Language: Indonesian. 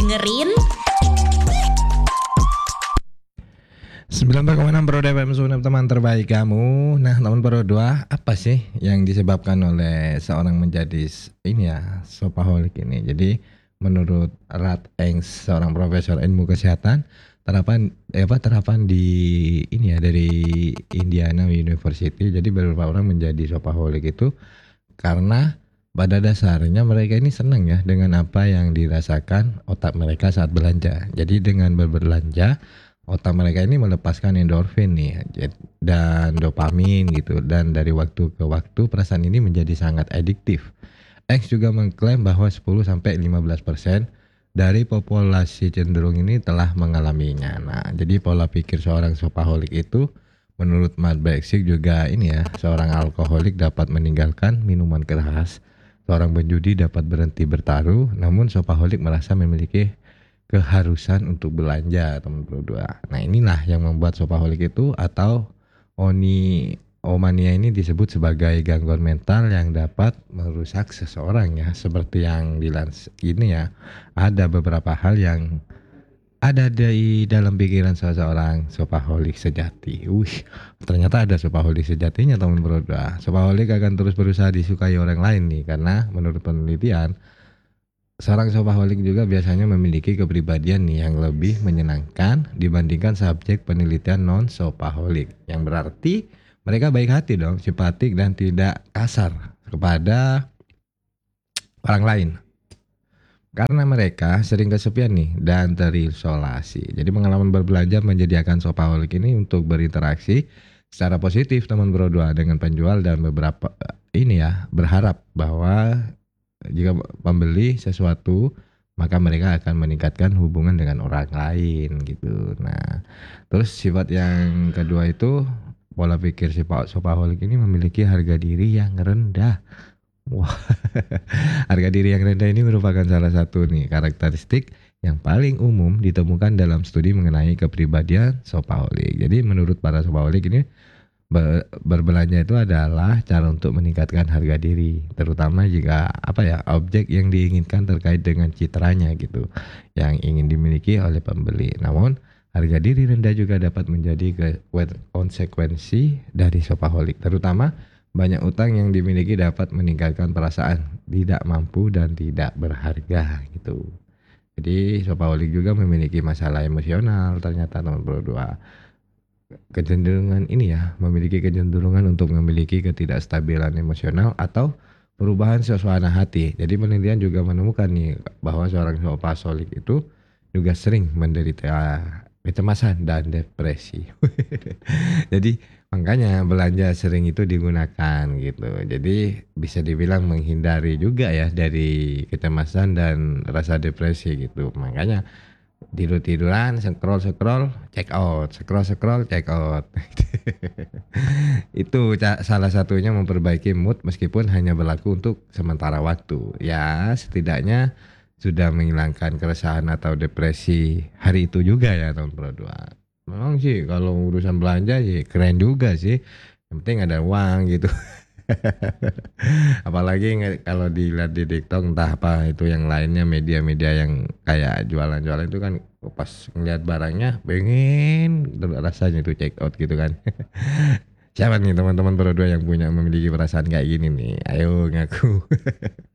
dengerin 94,6 Pro FM Sunep, teman terbaik kamu. Nah, teman Pro 2, apa sih yang disebabkan oleh seorang menjadi shopaholic ini? Jadi, menurut Rat Engs, seorang profesor ilmu kesehatan, terapan di dari Indiana University. Jadi beberapa orang menjadi shopaholic itu karena pada dasarnya mereka ini senang ya dengan apa yang dirasakan otak mereka saat belanja. Jadi dengan berbelanja, otak mereka ini melepaskan endorfin nih dan dopamin gitu, dan dari waktu ke waktu perasaan ini menjadi sangat adiktif. X juga mengklaim bahwa 10-15% dari populasi cenderung ini telah mengalaminya. Nah, jadi pola pikir seorang shopaholic itu menurut Matt Bexic juga seorang alkoholik dapat meninggalkan minuman keras, seorang penjudi dapat berhenti bertaruh, namun shopaholic merasa memiliki keharusan untuk belanja, teman Pro 2. Nah, inilah yang membuat shopaholic itu atau omania ini disebut sebagai gangguan mental yang dapat merusak seseorang ya. Seperti yang ada beberapa hal yang ada di dalam pikiran seseorang shopaholic sejati. Ternyata ada shopaholic sejatinya, teman Pro 2. Shopaholic akan terus berusaha disukai orang lain nih, karena menurut penelitian seorang shopaholic juga biasanya memiliki kepribadian yang lebih menyenangkan dibandingkan subjek penelitian non-shopaholic. Yang berarti mereka baik hati dong, simpatik dan tidak kasar kepada orang lain. Karena mereka sering kesepian nih dan terisolasi. Jadi pengalaman berbelanja menjadikan shopaholic ini untuk berinteraksi secara positif, teman Bro 2, dengan penjual dan beberapa berharap bahwa jika membeli sesuatu, maka mereka akan meningkatkan hubungan dengan orang lain gitu. Nah, terus sifat yang kedua itu pola pikir shopaholic ini memiliki harga diri yang rendah. Wah, harga diri yang rendah ini merupakan salah satu karakteristik yang paling umum ditemukan dalam studi mengenai kepribadian shopaholic. Jadi menurut para shopaholic ini berbelanja itu adalah cara untuk meningkatkan harga diri, terutama jika objek yang diinginkan terkait dengan citranya gitu yang ingin dimiliki oleh pembeli. Namun harga diri rendah juga dapat menjadi konsekuensi dari shopaholic, terutama banyak utang yang dimiliki dapat meningkatkan perasaan tidak mampu dan tidak berharga gitu. Jadi shopaholic juga memiliki masalah emosional ternyata, teman Bro 2. Memiliki kecenderungan untuk memiliki ketidakstabilan emosional atau perubahan suasana hati. Jadi penelitian juga menemukan bahwa seorang shopaholic itu juga sering menderita kecemasan dan depresi. Jadi makanya belanja sering itu digunakan gitu. Jadi bisa dibilang menghindari juga ya dari kecemasan dan rasa depresi gitu. Makanya tidur-tiduran, scroll check out, scroll check out. Itu salah satunya memperbaiki mood meskipun hanya berlaku untuk sementara waktu. Ya, setidaknya sudah menghilangkan keresahan atau depresi hari itu juga ya, teman Pro 2. Memang sih kalau urusan belanja sih keren juga sih. Yang penting ada uang gitu. Apalagi kalau dilihat di TikTok entah apa itu yang lainnya, media-media yang kayak jualan-jualan itu kan pas ngeliat barangnya pengen rasanya itu check out gitu kan. Siapa nih teman-teman Pro 2 yang memiliki perasaan kayak gini nih? Ayo ngaku.